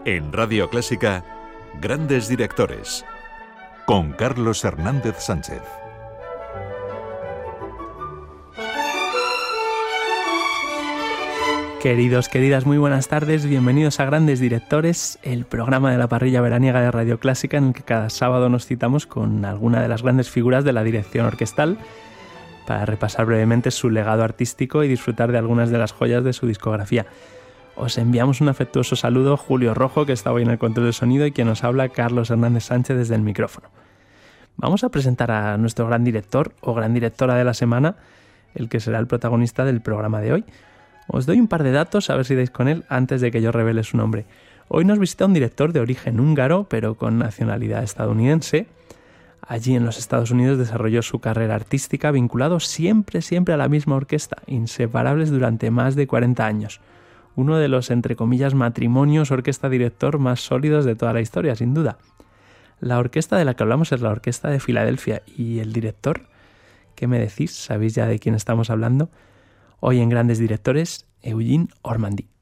En Radio Clásica, Grandes Directores, con Carlos Hernández Sánchez. Queridos, queridas, muy buenas tardes, bienvenidos a Grandes Directores, el programa de la parrilla veraniega de Radio Clásica en el que cada sábado nos citamos con alguna de las grandes figuras de la dirección orquestal para repasar brevemente su legado artístico y disfrutar de algunas de las joyas de su discografía. Os enviamos un afectuoso saludo, Julio Rojo, que está hoy en el control del sonido, y quien nos habla, Carlos Hernández Sánchez, desde el micrófono. Vamos a presentar a nuestro gran director o gran directora de la semana, el que será el protagonista del programa de hoy. Os doy un par de datos, a ver si dais con él antes de que yo revele su nombre. Hoy nos visita un director de origen húngaro, pero con nacionalidad estadounidense. Allí en los Estados Unidos desarrolló su carrera artística vinculado siempre a la misma orquesta, inseparables durante más de 40 años. Uno de los, entre comillas, matrimonios orquesta-director más sólidos de toda la historia, sin duda. La orquesta de la que hablamos es la Orquesta de Filadelfia, y el director, ¿qué me decís? ¿Sabéis ya de quién estamos hablando? Hoy en Grandes Directores, Eugene Ormandy.